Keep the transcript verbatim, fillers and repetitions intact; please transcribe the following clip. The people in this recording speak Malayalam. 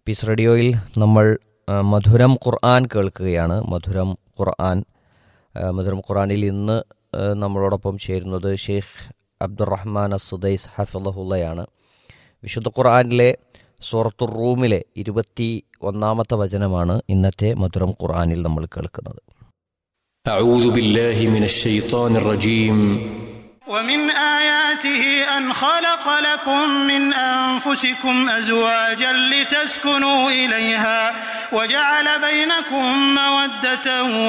പീസ് റേഡിയോയിൽ നമ്മൾ ആ, മധുരം ഖുർആൻ കേൾക്കുകയാണ്. മധുരം ഖുർആൻ ആ, മധുരം ഖുർആനിൽ ഇന്ന് ആ, നമ്മളോടൊപ്പം ചേരുന്നത് ഷെയ്ഖ് അബ്ദുറഹ്മാൻ അസ്സുദൈസ് ഹഫിളഹുള്ളയാണ്. വിശുദ്ധ ഖുർആനിലെ സൂറത്തുർ റൂമിലെ ഇരുപത്തി ഒന്നാമത്തെ വചനമാണ് ഇന്നത്തെ മധുരം ഖുർആനിൽ നമ്മൾ കേൾക്കുന്നത്. أعوذ بالله من الشيطان الرجيم. ومن آياته أن خلق لكم من أنفسكم أزواجا لتسكنوا إليها وجعل بينكم مودة